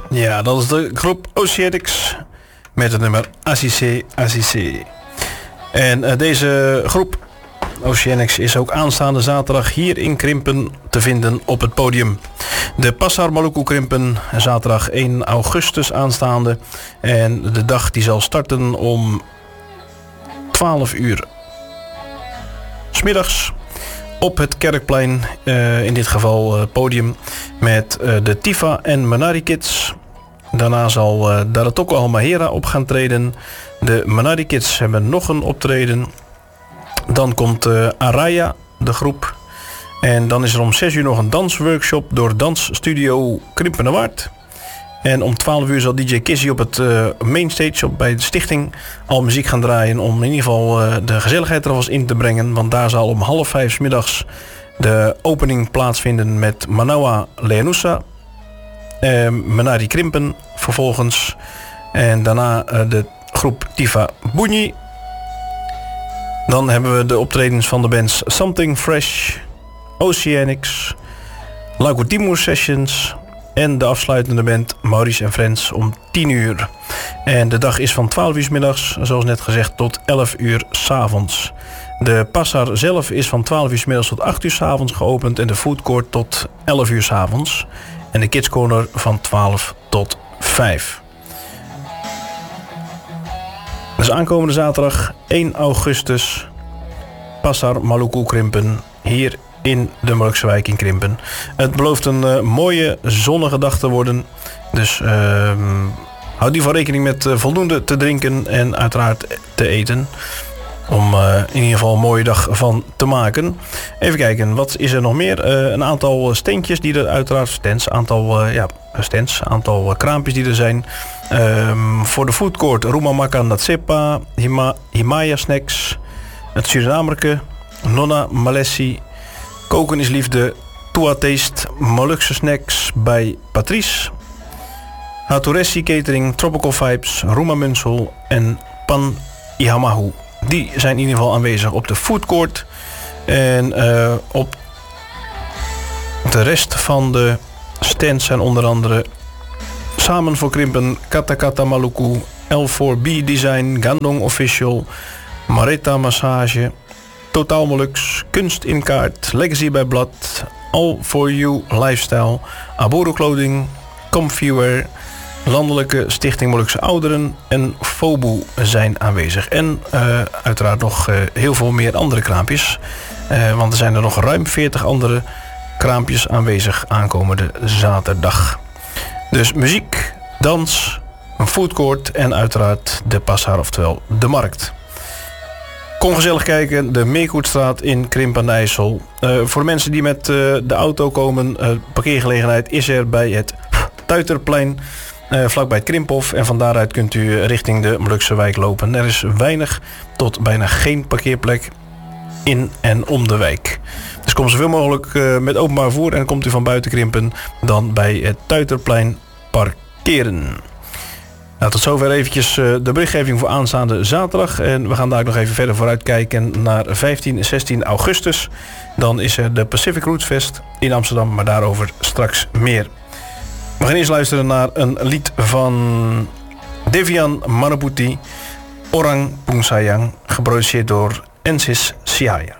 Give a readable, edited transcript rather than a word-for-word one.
Ja, dat is de groep Oceanics met het nummer Assise Assise. En deze groep Oceanics is ook aanstaande zaterdag hier in Krimpen te vinden op het podium. De Pasar Maluku Krimpen, zaterdag 1 augustus aanstaande. En de dag die zal starten om 12 uur 's middags op het Kerkplein, in dit geval podium, met de Tifa en Manari Kids. Daarna zal Daratoko Almahera op gaan treden. De Manari Kids hebben nog een optreden. Dan komt Araya, de groep. En dan is er om 6 uur nog een dansworkshop door Dansstudio Krimpenerwaard. En om 12 uur zal DJ Kizzy op het mainstage bij de stichting al muziek gaan draaien, om in ieder geval de gezelligheid er alvast in te brengen. Want daar zal om 4:30 's middags de opening plaatsvinden met Manawa Leanusa, Manari Krimpen vervolgens. En daarna de groep Tifa Bunyi. Dan hebben we de optredens van de bands Something Fresh, Oceanics, Lago Timur Sessions en de afsluitende band Maurice en Friends om 10 uur. En de dag is van 12 uur 's middags, zoals net gezegd, tot 11 uur 's avonds. De Passar zelf is van 12 uur 's middags tot 8 uur 's avonds geopend en de foodcourt tot 11 uur 's avonds. En de Kids Corner van 12 tot 5. Dus aankomende zaterdag 1 augustus, Pasar Maluku Krimpen, hier in de Molukse wijk in Krimpen. Het belooft een mooie zonnige dag te worden. Dus houd die van rekening met voldoende te drinken en uiteraard te eten. Om in ieder geval een mooie dag van te maken. Even kijken, wat is er nog meer? Een aantal standjes die er uiteraard... aantal kraampjes die er zijn. Voor de foodcourt Rumamaka Natsepa, Himaya Snacks, het Surinamerke, Nonna Malessi, Koken is Liefde, Tua Taste, Molukse Snacks bij Patrice, Haturessi Catering, Tropical Vibes, Ruma Munsel en Pan Ihamahu. Die zijn in ieder geval aanwezig op de foodcourt. En op de rest van de stands zijn onder andere Samen voor Krimpen, Kata Kata Maluku, L4B Design, Gandong Official, Mareta Massage, Totaal Molux, Kunst in Kaart, Legacy bij Blad, All For You Lifestyle, Aboru Clothing, Comfyware, Landelijke Stichting Molukse Ouderen en FOBU zijn aanwezig. En uiteraard nog heel veel meer andere kraampjes. Want er zijn er nog ruim 40 andere kraampjes aanwezig aankomende zaterdag. Dus muziek, dans, een foodcourt en uiteraard de Passar, oftewel de markt. Kom gezellig kijken, de Meerkoetstraat in Krimpen aan de IJssel. Voor de mensen die met de auto komen, parkeergelegenheid is er bij het Tuiterplein, vlakbij het Krimphof. En van daaruit kunt u richting de Molukse wijk lopen. Er is weinig tot bijna geen parkeerplek in en om de wijk. Dus kom zoveel mogelijk met openbaar vervoer en komt u van buiten Krimpen dan bij het Tuiterplein parkeren. Nou, tot zover eventjes de berichtgeving voor aanstaande zaterdag. En we gaan daar nog even verder vooruit kijken naar 15 en 16 augustus. Dan is er de Pacific Roots Fest in Amsterdam, maar daarover straks meer. We gaan eerst luisteren naar een lied van Devian Manaputi, Orang Pungsayang, geproduceerd door Ensis Siaya.